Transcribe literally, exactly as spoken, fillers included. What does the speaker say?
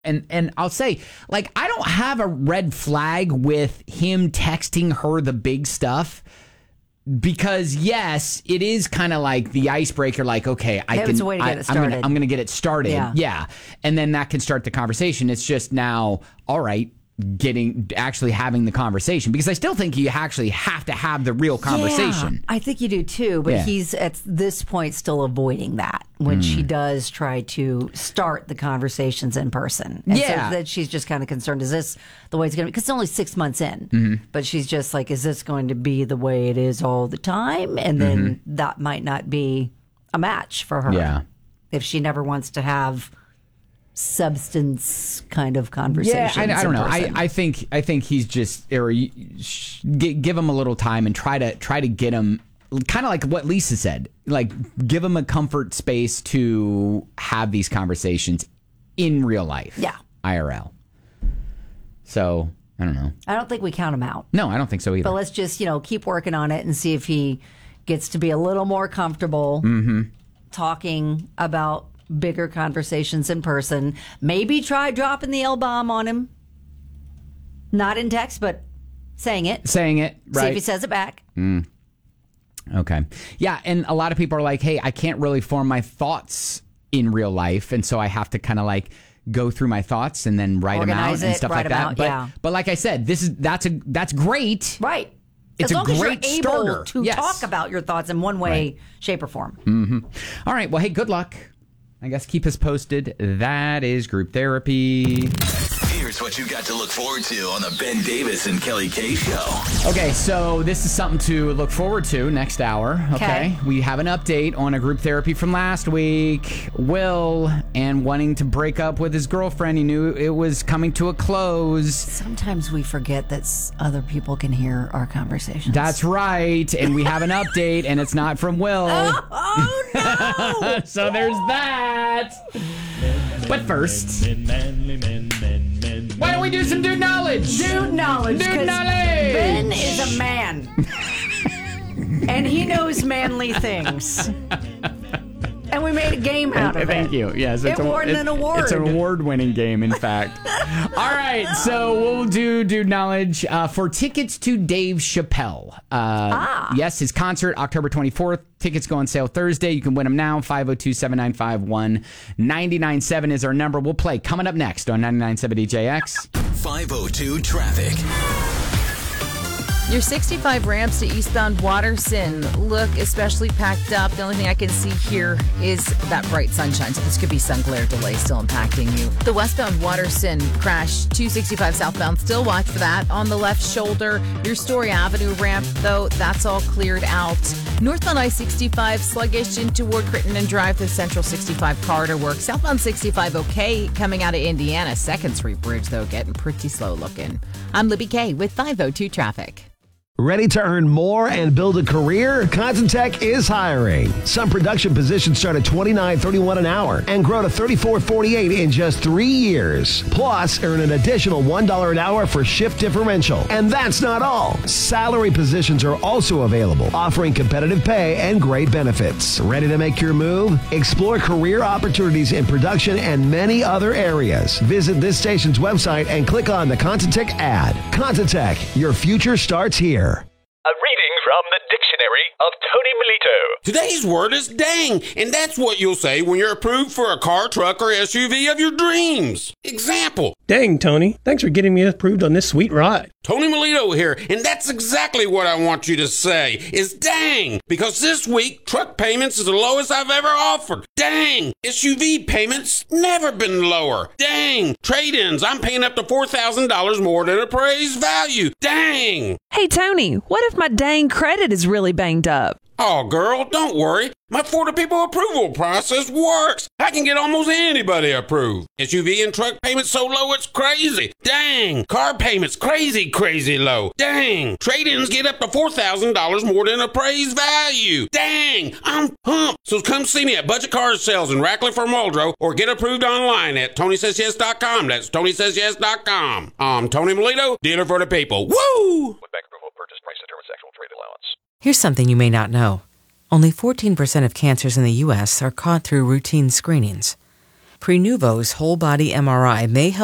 And and I'll say, like, I don't have a red flag with him texting her the big stuff because, yes, it is kind of like the icebreaker, like, okay, I It can, was a way to get I, it I'm gonna, started. I'm gonna get it started. Yeah. yeah. And then that can start the conversation. It's just now, all right, getting actually having the conversation, because I still think you actually have to have the real conversation. Yeah, I think you do too, but Yeah. he's at this point still avoiding that when Mm. she does try to start the conversations in person. And Yeah. so that she's just kind of concerned, is this the way it's going to be? Because it's only six months in, Mm-hmm. but she's just like, is this going to be the way it is all the time? And then Mm-hmm. that might not be a match for her. Yeah. If she never wants to have substance kind of conversations. Yeah, I, I don't in know. I, person. I think I think he's just or you- sh- gi- give him a little time and try to try to get him kind of like what Lisa said, like give him a comfort space to have these conversations in real life. Yeah. I R L. So I don't know. I don't think we count him out. No, I don't think so either. But let's just, you know, keep working on it and see if he gets to be a little more comfortable Mm-hmm. talking about bigger conversations in person. Maybe try dropping the L-bomb on him. Not in text, but saying it. Saying it, See right? if he says it back. Okay. Yeah, and a lot of people are like, hey, I can't really form my thoughts in real life, and so I have to kind of like go through my thoughts and then write Organize them out and it, stuff write like them that. out, but yeah. but like I said, this is that's a that's great. Right. It's as a long as great you're able starter. to Yes. talk about your thoughts in one way, Right. shape, or form. All right. Well, hey, good luck. I guess keep us posted. That is group therapy. Here's what you got to look forward to on the Ben Davis and Kelly K Show. Okay, so this is something to look forward to next hour. Okay. Okay. We have an update on a group therapy from last week. Will, and wanting to break up with his girlfriend. He knew it was coming to a close. Sometimes we forget that s- other people can hear our conversations. That's right. And we have an update, and it's not from Will. Oh, no! So there's that. But first, why don't we do some dude knowledge? Dude knowledge. Dude 'cause knowledge. Ben is a man. And he knows manly things. And we made a game out of it. Thank you. Yes, It won an award. It's an award-winning game, in fact. All right, so we'll do Dude Knowledge uh, for tickets to Dave Chappelle. Uh, Ah. Yes, his concert, October twenty-fourth. Tickets go on sale Thursday. You can win them now. five oh two, seven nine five, one nine nine seven is our number. We'll play coming up next on ninety-nine point seven D J X. five oh two traffic. Your sixty-five ramps to eastbound Watterson look especially packed up. The only thing I can see here is that bright sunshine, so this could be sun glare delay still impacting you. The westbound Watterson crash, two sixty-five southbound, still watch for that. On the left shoulder, your Story Avenue ramp, though, that's all cleared out. Northbound I sixty-five sluggish in toward Crittenden Drive, the Central sixty-five corridor work. Southbound sixty-five okay, coming out of Indiana. Second Street Bridge, though, getting pretty slow looking. I'm Libby Kay with five oh two traffic. Ready to earn more and build a career? Contentech is hiring. Some production positions start at twenty-nine thirty-one an hour and grow to thirty-four forty-eight in just three years. Plus, earn an additional one dollar an hour for shift differential. And that's not all. Salary positions are also available, offering competitive pay and great benefits. Ready to make your move? Explore career opportunities in production and many other areas. Visit this station's website and click on the Contentech ad. Contentech, your future starts here. A reading from the Dictionary of Tony Melito. Today's word is dang, and that's what you'll say when you're approved for a car, truck, or S U V of your dreams. Example, Dang, Tony. Thanks for getting me approved on this sweet ride. Tony Melito here, and that's exactly what I want you to say, is dang, because this week, truck payments is the lowest I've ever offered. Dang, S U V payments never been lower. Dang, trade-ins, I'm paying up to four thousand dollars more than appraised value. Dang. Hey, Tony, what if my dang credit is really banged up? Oh, girl, don't worry. My Florida People approval process works. I can get almost anybody approved. S U V and truck payments so low it's crazy. Dang. Car payments crazy, crazy low. Dang. Trade-ins get up to four thousand dollars more than appraised value. Dang. I'm pumped. So come see me at Budget Car Sales in Ratcliffe or Muldrow or get approved online at Tony Says Yes dot com. That's Tony Says Yes dot com. I'm Tony Melito, dealer for the people. Woo! With bank approval, purchase price determines actual trade allowance. Here's something you may not know. Only fourteen percent of cancers in the U S are caught through routine screenings. Prenuvo's whole body M R I may help